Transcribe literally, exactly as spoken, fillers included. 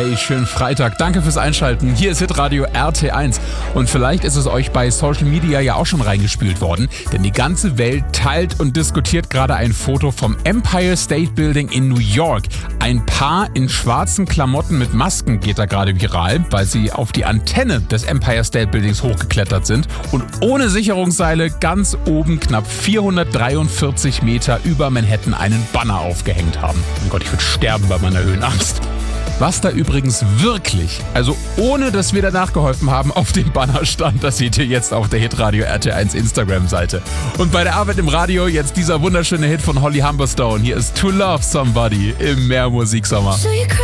Hey, schönen Freitag. Danke fürs Einschalten. Hier ist Hitradio R T eins. Und vielleicht ist es euch bei Social Media ja auch schon reingespült worden, denn die ganze Welt teilt und diskutiert gerade ein Foto vom Empire State Building in New York. Ein Paar in schwarzen Klamotten mit Masken geht da gerade viral, weil sie auf die Antenne des Empire State Buildings hochgeklettert sind und ohne Sicherungsseile ganz oben knapp vierhundertdreiundvierzig Meter über Manhattan einen Banner aufgehängt haben. Oh Gott, ich würde sterben bei meiner Höhenangst. Was da übrigens wirklich, also ohne dass wir danach geholfen haben, auf dem Banner stand, das seht ihr jetzt auf der Hitradio R T eins Instagram-Seite. Und bei der Arbeit im Radio jetzt dieser wunderschöne Hit von Holly Humberstone. Hier ist To Love Somebody im Mehrmusiksommer.